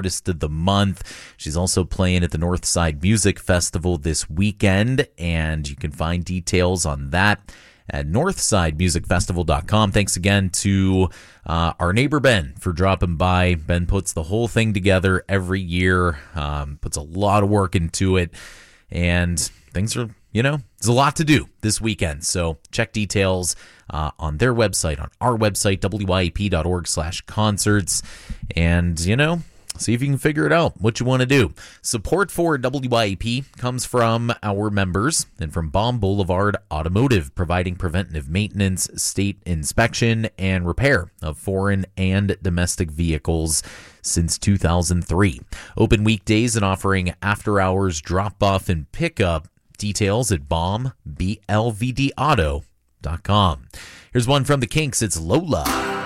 Artist of the Month. She's also playing at the Northside Music Festival this weekend, and you can find details on that at northsidemusicfestival.com. Thanks again to our neighbor Ben for dropping by. Ben puts the whole thing together every year, puts a lot of work into it, and things are, there's a lot to do this weekend. So check details on their website, on our website, wyep.org/concerts, and, see if you can figure it out, what you want to do. Support for WYEP comes from our members and from Baum Boulevard Automotive, providing preventative maintenance, state inspection, and repair of foreign and domestic vehicles since 2003. Open weekdays and offering after-hours drop-off and pickup. Details at BLVDauto.com. Here's one from the Kinks. It's Lola.